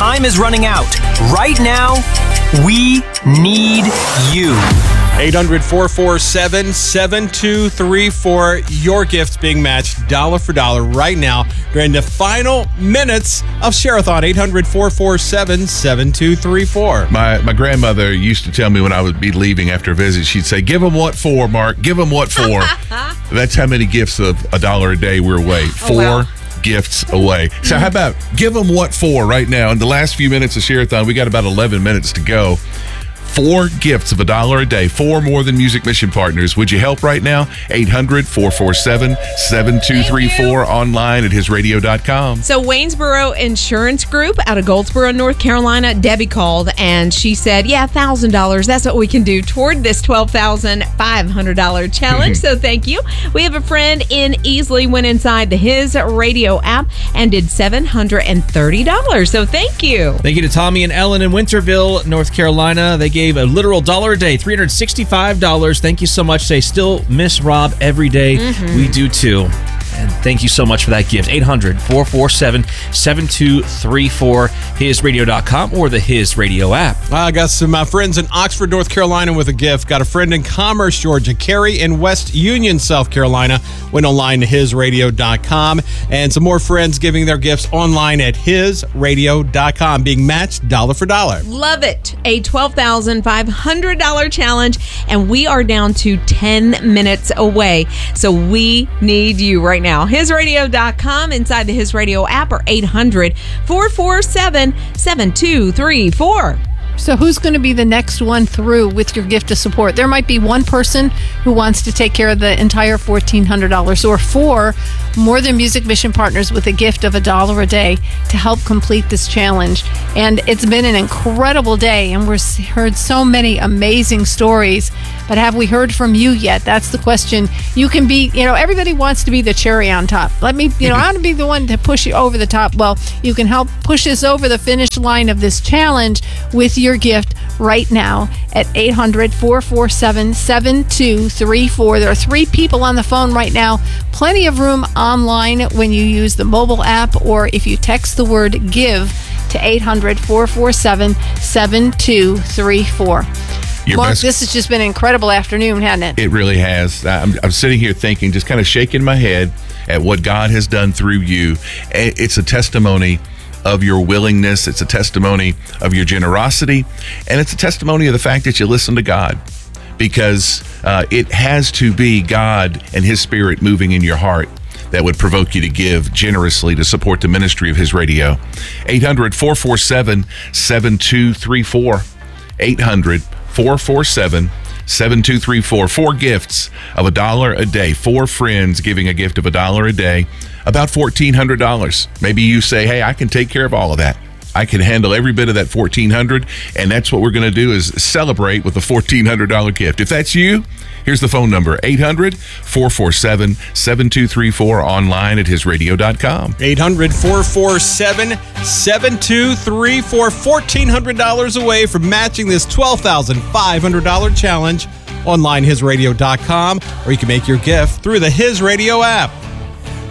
time is running out. Right now, we need you. 800-447-7234. Your gift's being matched dollar for dollar right now during the final minutes of Share-a-thon. 800-447-7234. My grandmother used to tell me when I would be leaving after a visit, she'd say, "Give them what for, Mark? Give them what for?" That's how many gifts of $1 a day we're away. Four gifts away. So how about give them what for right now? In the last few minutes of Share-a-thon, we got about 11 minutes to go. 4 gifts of $1 a day, 4 more than Music Mission Partners. Would you help right now? 800-447-7234, online at hisradio.com. So Waynesboro Insurance Group out of Goldsboro, North Carolina, Debbie called and she said, yeah, $1,000. That's what we can do toward this $12,500 challenge. So thank you. We have a friend in Easley went inside the His Radio app and did $730. So thank you. Thank you to Tommy and Ellen in Winterville, North Carolina. They gave a literal $1 a day, $365. Thank you so much. They still miss Rob every day. We do too. And thank you so much for that gift. 800-447-7234, hisradio.com or the His Radio app. I got some friends in Oxford, North Carolina with a gift. Got a friend in Commerce, Georgia. Carrie in West Union, South Carolina. Went online to hisradio.com. And some more friends giving their gifts online at hisradio.com. Being matched dollar for dollar. Love it. A $12,500 challenge. And we are down to 10 minutes away. So we need you right now. Hisradio.com, inside the His Radio app, or 800-447-7234. So who's going to be the next one through with your gift of support? There might be one person who wants to take care of the entire $1,400, or 4 more than Music Mission Partners with a gift of $1 a day to help complete this challenge. And it's been an incredible day, and we've heard so many amazing stories. But have we heard from you yet? That's the question. You can be, everybody wants to be the cherry on top. I want to be the one to push you over the top. Well, you can help push us over the finish line of this challenge with your gift right now at 800-447-7234. There are 3 people on the phone right now. Plenty of room online when you use the mobile app, or if you text the word GIVE to 800-447-7234. Mark, this has just been an incredible afternoon, hasn't it? It really has. I'm sitting here thinking, just kind of shaking my head at what God has done through you. It's a testimony of your willingness. It's a testimony of your generosity. And it's a testimony of the fact that you listen to God. Because it has to be God and His Spirit moving in your heart that would provoke you to give generously to support the ministry of His Radio. 800-447-7234. 800-447-7234. 4 gifts of $1 a day. 4 friends giving a gift of $1 a day. About $1,400. Maybe you say, hey, I can take care of all of that. I can handle every bit of that $1,400, and that's what we're going to do is celebrate with a $1,400 gift. If that's you, here's the phone number, 800-447-7234, online at hisradio.com. 800-447-7234, $1,400 away from matching this $12,500 challenge, online hisradio.com, or you can make your gift through the His Radio app.